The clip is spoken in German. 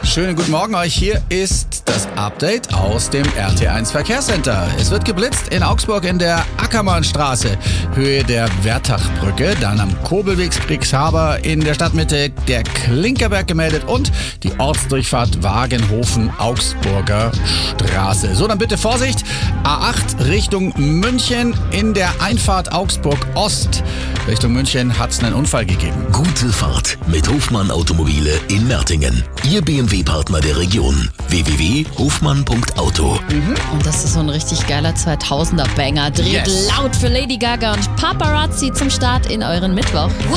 Schönen guten Morgen euch. Hier ist das Update aus dem RT1 Verkehrscenter. Es wird geblitzt in Augsburg in der Ackermannstraße, Höhe der Wertachbrücke, dann am Kobelweg Kriegshaber in der Stadtmitte der Klinkerberg gemeldet und die Ortsdurchfahrt Wagenhofen-Augsburger Straße. So, dann bitte Vorsicht. A8 Richtung München in der Einfahrt Augsburg Ost. Richtung München hat es einen Unfall gegeben. Gute Fahrt mit Hofmann Automobile in Mertingen. Ihr BMW-Partner der Region. www.hofmann.auto. Und das ist so ein richtig geiler 2000er-Banger. Dreht Yes. laut für Lady Gaga und Paparazzi zum Start in euren Mittwoch. Wow.